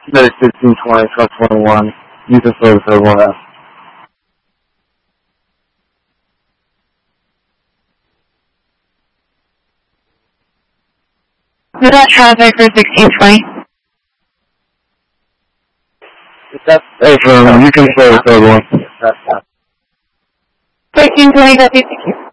Medic 1620, truck 21. You can slow the third one out. Who's that traffic for 1620? Hey, you can slow the third one. 1620, that's you.